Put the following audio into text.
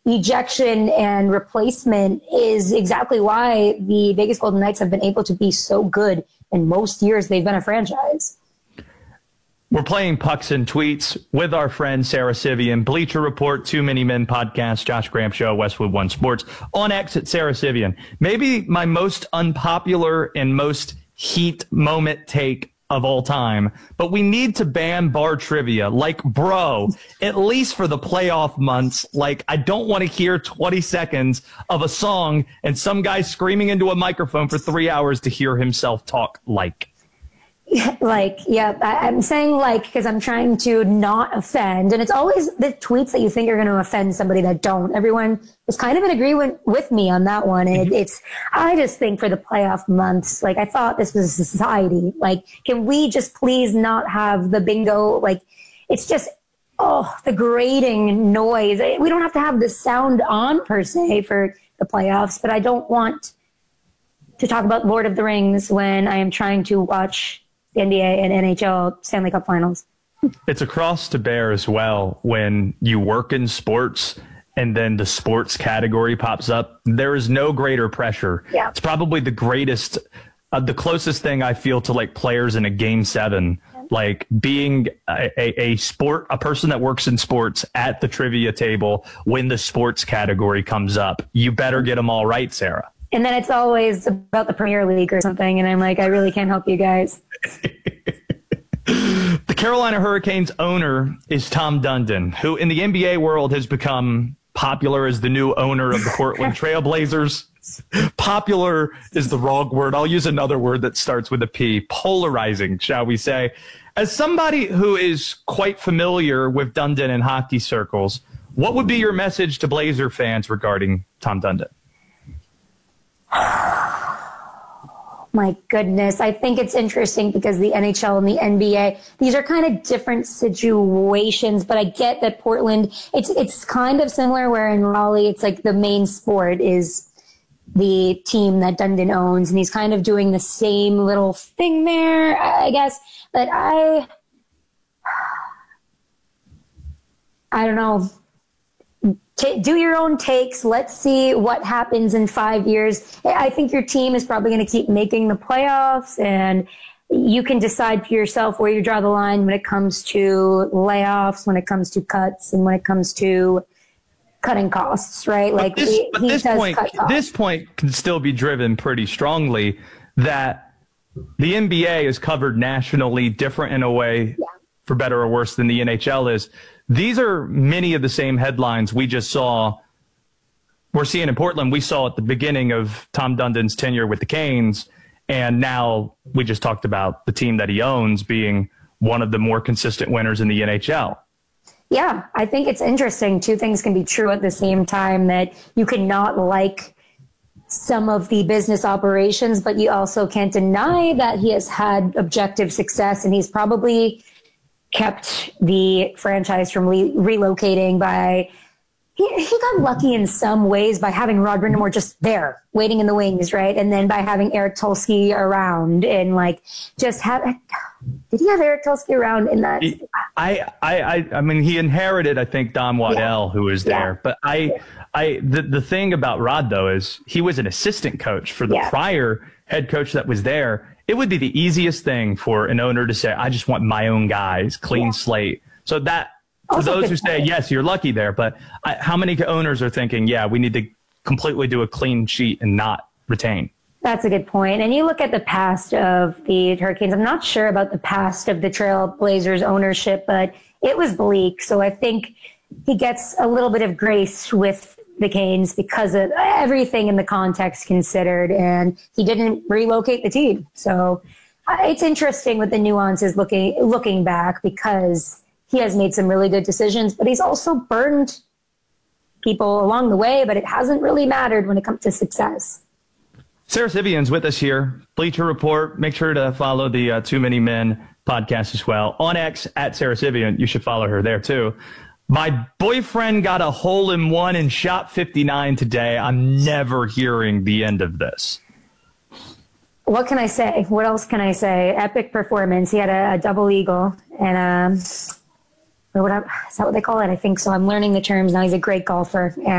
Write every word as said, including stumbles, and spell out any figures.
ejection and replacement is exactly why the Vegas Golden Knights have been able to be so good in most years they've been a franchise. We're playing Pucks and Tweets with our friend Sara Civian, Bleacher Report, Too Many Men podcast, Josh Graham Show, Westwood One Sports, on X at Sara Civian. Maybe my most unpopular and most heat moment take of all time, but we need to ban bar trivia. Like, bro, at least for the playoff months, like, I don't want to hear twenty seconds of a song and some guy screaming into a microphone for three hours to hear himself talk like. Like, yeah, I, I'm saying like because I'm trying to not offend. And it's always the tweets that you think are going to offend somebody that don't. Everyone is kind of in agreement with me on that one. It, it's, I just think for the playoff months, like I thought this was a society. Like, can we just please not have the bingo? Like, it's just, oh, the grating noise. We don't have to have the sound on per se for the playoffs, but I don't want to talk about Lord of the Rings when I am trying to watch the N B A and N H L Stanley Cup Finals. It's a cross to bear as well when you work in sports and then the sports category pops up. There is no greater pressure. Yeah. It's probably the greatest, uh, the closest thing I feel to like players in a game seven, yeah. Like being a, a, a sport, a person that works in sports at the trivia table when the sports category comes up. You better get them all right, Sara. And then it's always about the Premier League or something. And I'm like, I really can't help you guys. The Carolina Hurricanes owner is Tom Dundon, who in the N B A world has become popular as the new owner of the Portland Trail Blazers. Popular is the wrong word. I'll use another word that starts with a P. Polarizing, shall we say. As somebody who is quite familiar with Dundon in hockey circles, what would be your message to Blazer fans regarding Tom Dundon? My goodness. I think it's interesting because the N H L and the N B A, these are kind of different situations, but I get that Portland, it's it's kind of similar where in Raleigh, it's like the main sport is the team that Dundon owns, and he's kind of doing the same little thing there, I guess. But I, I don't know. Do your own takes. Let's see what happens in five years. I think your team is probably going to keep making the playoffs, and you can decide for yourself where you draw the line when it comes to layoffs, when it comes to cuts, and when it comes to cutting costs, right? Like, but this, he, but he this does point, cut costs. This point can still be driven pretty strongly that the N B A is covered nationally different in a way, yeah. for better or worse, than the N H L is. These are many of the same headlines we just saw. We're seeing in Portland. We saw at the beginning of Tom Dundon's tenure with the Canes, and now we just talked about the team that he owns being one of the more consistent winners in the N H L. Yeah, I think it's interesting. Two things can be true at the same time, that you cannot like some of the business operations, but you also can't deny that he has had objective success, and he's probably kept the franchise from le- relocating by, he, he got lucky in some ways by having Rod Brind'Amour just there, waiting in the wings, right? And then by having Eric Tulsky around and like just have, did he have Eric Tulsky around in that? He, I, I, I, I mean, he inherited, I think, Don Waddell, yeah. who was there. Yeah. But I, yeah. I, the, the thing about Rod, though, is he was an assistant coach for the yeah. prior head coach that was there. It would be the easiest thing for an owner to say, I just want my own guys, clean yeah. slate. So that, for also those who say, point. yes, you're lucky there, but I, how many owners are thinking, yeah, we need to completely do a clean sheet and not retain? That's a good point. And you look at the past of the Hurricanes. I'm not sure about the past of the Trailblazers ownership, but it was bleak. So I think he gets a little bit of grace with the Canes because of everything in the context considered, and he didn't relocate the team. So uh, it's interesting with the nuances looking looking back, because he has made some really good decisions, but he's also burned people along the way, but it hasn't really mattered when it comes to success. Sara Civian's with us here, Bleacher Report. Make sure to follow the uh, Too Many Men podcast as well. On X, at Sara Civian. You should follow her there too. My boyfriend got a hole in one in shot fifty-nine today. I'm never hearing the end of this. What can I say? What else can I say? Epic performance. He had a, a double eagle. And um, what, is that what they call it? I think so. I'm learning the terms now. He's a great golfer. And